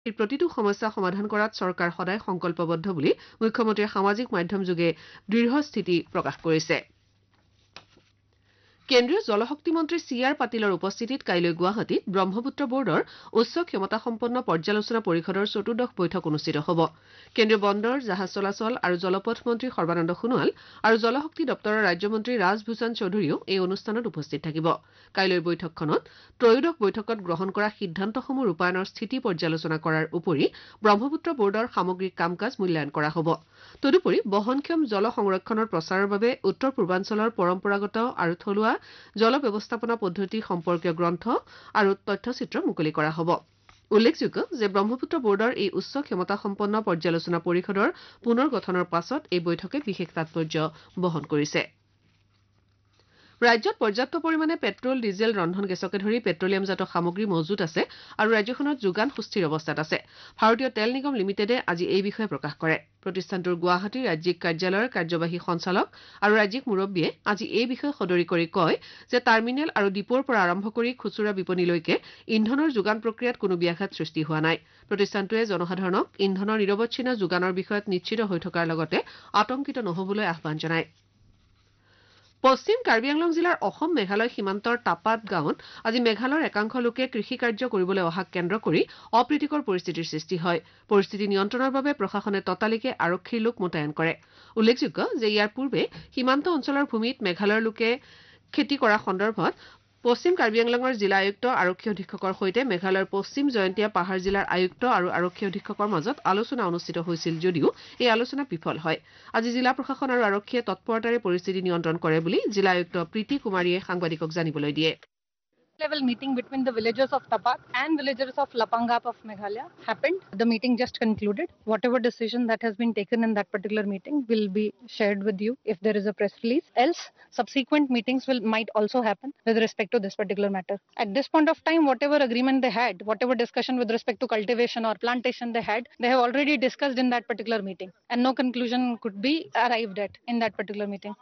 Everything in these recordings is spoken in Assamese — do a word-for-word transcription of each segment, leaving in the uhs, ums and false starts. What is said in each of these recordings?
এই প্ৰতিটো সমস্যা সমাধান কৰাত চৰকাৰ সদায় সংকল্পবদ্ধ বুলি মুখ্যমন্ত্ৰীয়ে সামাজিক মাধ্যম যোগে দৃঢ় স্থিতি প্ৰকাশ কৰিছে। কেন্দ্ৰীয় জলশক্তি মন্ত্ৰী চি আৰ পাটিলৰ উপস্থিতিত কাইলৈ গুৱাহাটীত ব্ৰহ্মপুত্ৰ বৰ্ডৰ উচ্চ ক্ষমতাসম্পন্ন পৰ্যালোচনা পৰিষদৰ চতুৰ্দশ বৈঠক অনুষ্ঠিত হ'ব। কেন্দ্ৰীয় বন্দৰ জাহাজ চলাচল আৰু জলপথ মন্ত্ৰী সৰ্বানন্দ সোণোৱাল আৰু জলশক্তি দপ্তৰৰ ৰাজ্যমন্ত্ৰী ৰাজভূষণ চৌধুৰীও এই অনুষ্ঠানত উপস্থিত থাকিব। কাইলৈৰ বৈঠকখনত ত্ৰয়োদশ বৈঠকত গ্ৰহণ কৰা সিদ্ধান্তসমূহ ৰূপায়ণৰ স্থিতি পৰ্যালোচনা কৰাৰ উপৰি ব্ৰহ্মপুত্ৰ বৰ্ডৰ সামগ্ৰিক কাম কাজ মূল্যায়ন কৰা হ'ব। তদুপৰি বহনক্ষম জল সংৰক্ষণৰ প্ৰচাৰৰ বাবে উত্তৰ পূৰ্বাঞ্চলৰ পৰম্পৰাগত আৰু থলুৱা জল ব্যৱস্থাপনা পদ্ধতি সম্পৰ্কীয় গ্ৰন্থ আৰু তথ্যচিত্ৰ মুকলি কৰা হ'ব। উল্লেখযোগ্য যে ব্ৰহ্মপুত্ৰ বৰ্ডৰ এই উচ্চ ক্ষমতাসম্পন্ন পৰ্যালোচনা পৰিষদৰ পুনৰ গঠনৰ পাছত এই বৈঠকে বিশেষ তাৎপৰ্য বহন কৰিছে। ৰাজ্যত পৰ্যাপ্ত পৰিমাণে পেট্ৰল ডিজেল ৰন্ধন গেছকে ধৰি পেট্ৰলিয়ামজাত সামগ্ৰী মজুত আছে আৰু ৰাজ্যখনত যোগান সুস্থিৰ অৱস্থাত আছে। ভাৰতীয় তেল নিগম লিমিটেডে আজি এই বিষয়ে প্ৰকাশ কৰে। প্ৰতিষ্ঠানটোৰ গুৱাহাটী ৰাজ্যিক কাৰ্যালয়ৰ কাৰ্যবাহী সঞ্চালক আৰু ৰাজ্যিক মুৰব্বীয়ে আজি এই বিষয়ে সদৰি কৰি কয় যে টাৰ্মিনেল আৰু ডিপোৰ পৰা আৰম্ভ কৰি খুচুৰা বিপণীলৈকে ইন্ধনৰ যোগান প্ৰক্ৰিয়াত কোনো ব্যাঘাত সৃষ্টি হোৱা নাই। প্ৰতিষ্ঠানটোৱে জনসাধাৰণক ইন্ধনৰ নিৰৱচ্ছিন্ন যোগানৰ বিষয়ত নিশ্চিত হৈ থকাৰ লগতে আতংকিত নহবলৈ আহ্বান জনায়। পশ্চিম কাৰ্বি আংলং জিলাৰ অসম মেঘালয় সীমান্তৰ টাপাত গাঁৱত আজি মেঘালয়ৰ একাংশ লোকে কৃষি কাৰ্য কৰিবলৈ অহাক কেন্দ্ৰ কৰি অপ্ৰীতিকৰ পৰিস্থিতিৰ সৃষ্টি হয়। পৰিস্থিতি নিয়ন্ত্ৰণৰ বাবে প্ৰশাসনে ততালিকে আৰক্ষীৰ লোক মোতায়েন কৰে। উল্লেখযোগ্য যে ইয়াৰ পূৰ্বে সীমান্ত অঞ্চলৰ ভূমিত মেঘালয়ৰ লোকে খেতি কৰা সন্দৰ্ভত পশ্চিম কাৰ্বি আংলঙৰ জিলা আয়ুক্ত আৰক্ষী অধীক্ষকৰ সৈতে মেঘালয়ৰ পশ্চিম জয়ন্তীয়া পাহাৰ জিলাৰ আয়ুক্ত আৰু আৰক্ষী অধীক্ষকৰ মাজত আলোচনা অনুষ্ঠিত হৈছিল যদিও এই আলোচনা বিফল হয়। আজি জিলা প্ৰশাসন আৰু আৰক্ষীয়ে তৎপৰতাৰে পৰিস্থিতি নিয়ন্ত্ৰণ কৰে বুলি জিলা আয়ুক্ত প্ৰীতি কুমাৰীয়ে সাংবাদিকক জানিবলৈ দিয়ে। Level meeting between the villagers of Tapat and villagers of Lapangap of Meghalaya happened. The meeting just concluded. Whatever decision that has been taken in that particular meeting will be shared with you if there is a press release. Else, subsequent meetings will might also happen with respect to this particular matter. At this point of time, whatever agreement they had, whatever discussion with respect to cultivation or plantation they had, they have already discussed in that particular meeting, and no conclusion could be arrived at in that particular meeting.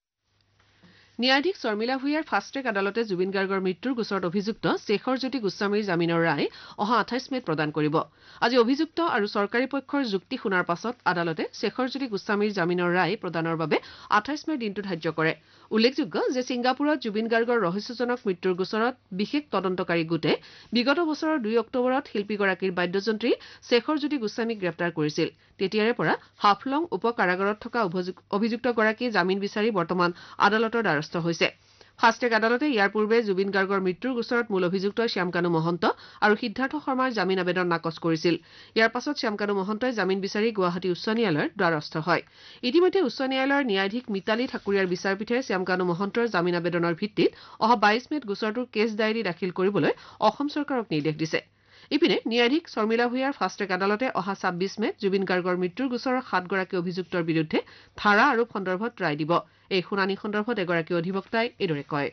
ন্যায়াধীশ শৰ্মিলা ভূঞাৰ ফাষ্টট্ৰেক আদালতে জুবিন গাৰ্গৰ মৃত্যুৰ গোচৰত অভিযুক্ত শেখৰ জ্যোতি গোস্বামীৰ জামিনৰ ৰায় অহা আঠাইছ মেত প্ৰদান কৰিব। আজি অভিযুক্ত আৰু চৰকাৰী পক্ষৰ যুক্তি শুনাৰ পাছত আদালতে শেখৰ জ্যোতি গোস্বামীৰ জামিনৰ ৰায় প্ৰদানৰ বাবে আঠাইছ মেৰ দিনটো ধাৰ্য কৰে। উল্লেখযোগ্য যে ছিংগাপুৰত জুবিন গাৰ্গৰ ৰহস্যজনক মৃত্যুৰ গোচৰত বিশেষ তদন্তকাৰী গোটে বিগত বছৰৰ দুই অক্টোবৰত শিল্পীগৰাকীৰ বাদ্যযন্ত্ৰী শেখৰ জ্যোতি গোস্বামীক গ্ৰেপ্তাৰ কৰিছিল। তেতিয়াৰে পৰা হাফলং উপ কাৰাগাৰত থকা অভিযুক্তগৰাকী জামিন বিচাৰি বৰ্তমান আদালতৰ দ্বাৰস্থ হৈছে। ফাষ্টট্ৰেক আদালতে ইয়াৰ পূৰ্বে জুবিন গাৰ্গৰ মৃত্যুৰ গোচৰত মূল অভিযুক্ত শ্যামকানু মহন্ত আৰু সিদ্ধাৰ্থ শৰ্মাৰ জামিন আবেদন নাকচ কৰিছিল। ইয়াৰ পাছত শ্যামকানু মহন্তই জামিন বিচাৰি গুৱাহাটী উচ্চ ন্যায়ালয়ৰ দ্বাৰস্থ হয়। ইতিমধ্যে উচ্চ ন্যায়ালয়ৰ ন্যায়াধীশ মিতালী ঠাকুৰীয়াৰ বিচাৰপীঠে শ্যামকানু মহন্তৰ জামিন আবেদনৰ ভিত্তিত অহা বাইছ মেত গোচৰটোৰ কেছ ডায়েৰী দাখিল কৰিবলৈ অসম চৰকাৰক নিৰ্দেশ দিছে। ইপিনে ন্যায়াধীশ শৰ্মিলা ভূঞাৰ ফাষ্টট্ৰেক আদালতে অহা ছাব্বিছ মেত জুবিন গাৰ্গৰ মৃত্যুৰ গোচৰৰ সাতগৰাকী অভিযুক্তৰ বিৰুদ্ধে ধাৰা আৰোপ সন্দৰ্ভত ৰায় দিব। এই শুনানি সন্দৰ্ভত এগৰাকী অধিবক্তাই এইদৰে কয়।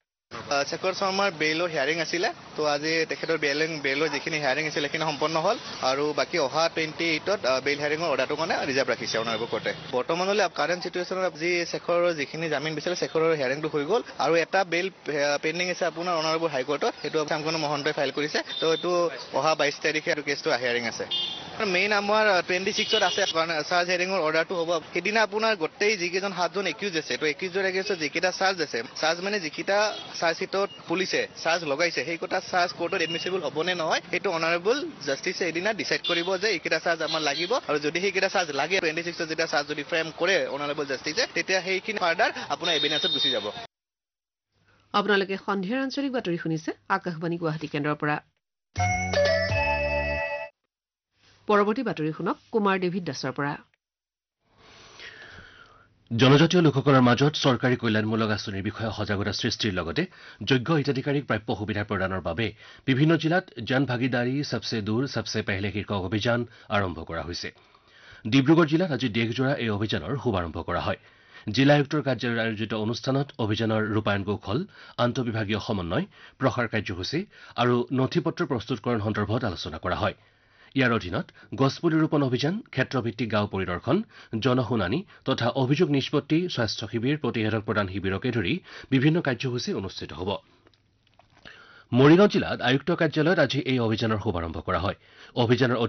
শেখৰ শৰ্মাৰ বেইলৰ হিয়াৰিং আছিলে, তো আজি তেখেতৰ বেইলিং বেইলৰ যিখিনি হিয়াৰিং আছিল সেইখিনি সম্পন্ন হ'ল আৰু বাকী অহা টুৱেণ্টি এইটত বেইল হিয়াৰিঙৰ অৰ্ডাৰটো মানে ৰিজাৰ্ভ ৰাখিছে অনাৰেবল কোৰ্টে। বৰ্তমানলৈ কাৰেণ্ট চিটুৱেশ্যনত যি শেখৰৰ যিখিনি জামিন বিচাৰে শেখৰৰ হিয়াৰিংটো হৈ গ'ল আৰু এটা বেইল পেণ্ডিং আছে আপোনাৰ অনাৰেবল হাইকোৰ্টত, সেইটো শ্যামকানু মহন্তই ফাইল কৰিছে। তো এইটো অহা বাইছ তাৰিখে আৰু কেছটো হিয়াৰিং আছে। মেইন আমাৰ টুৱেণ্টি ছিক্সত আছে চাৰ্জ হিয়াৰিঙৰ অৰ্ডাৰটো হ'ব। সেইদিনা আপোনাৰ গোটেই যিকেইজন সাতজন একিউজ আছে, তো একিউজৰ এগেইনষ্টত যিকেইটা চাৰ্জ আছে, চাৰ্জ মানে যিকেইটা চাৰ্জ চিটত পুলিচে চাৰ্জ লগাইছে সেইকেইটা চাৰ্জ কোৰ্টত এডমিচিবল হ'ব নে নহয় সেইটো অনাৰেবল জাষ্টিছে এদিনা ডিচাইড কৰিব যে এইকেইটা চাৰ্জ আমাৰ লাগিব, আৰু যদি সেইকেইটা চাৰ্জ লাগে টুৱেণ্টি ছিক্সত যেতিয়া চাৰ্জ যদি ফ্ৰেম কৰে অনাৰেবল জাষ্টিছে তেতিয়া সেইখিনি ফাৰ্ডাৰ আপোনাৰ এভিডেন্সত গুচি যাব। আপোনালোকে সন্ধিয়াৰ আঞ্চলিক বাতৰি শুনিছে আকাশবাণী গুৱাহাটী কেন্দ্ৰৰ পৰা। পৰৱৰ্তী বাতৰি শুনক কুমাৰ ডেভিড দাসৰ পৰা। জনজাতীয় লোকসকলৰ মাজত চৰকাৰী কল্যাণমূলক আঁচনিৰ বিষয়ে সজাগতা সৃষ্টিৰ লগতে যোগ্য হিতাধিকাৰীক প্ৰাপ্য সুবিধা প্ৰদানৰ বাবে বিভিন্ন জিলাত জন ভাগিদাৰী সবচে দূৰ সবচে পেহলে শীৰ্ষক অভিযান আৰম্ভ কৰা হৈছে। ডিব্ৰুগড় জিলাত আজি দেশজোৰা এই অভিযানৰ শুভাৰম্ভ কৰা হয়। জিলা আয়ুক্তৰ কাৰ্যালয়ত আয়োজিত অনুষ্ঠানত অভিযানৰ ৰূপায়ণ কৌশল, আন্তঃবিভাগীয় সমন্বয়, প্ৰসাৰ কাৰ্যসূচী আৰু নথি পত্ৰ প্ৰস্তুতকৰণ সন্দৰ্ভত আলোচনা কৰা হয়। ইয়াৰ অধীনত গছপুলি ৰোপণ অভিযান, ক্ষেত্ৰভিত্তিক গাঁও পৰিদৰ্শন, জনশুনানি তথা অভিযোগ নিষ্পত্তি, স্বাস্থ্য শিবিৰ, প্ৰতিষেধক প্ৰদান শিবিৰকে ধৰি বিভিন্ন কাৰ্যসূচী অনুষ্ঠিত হ'ব। মৰিগাঁও জিলাত আয়ুক্ত কাৰ্যালয়ত আজি এই অভিযানৰ শুভাৰম্ভ কৰা হয় অভিযানৰ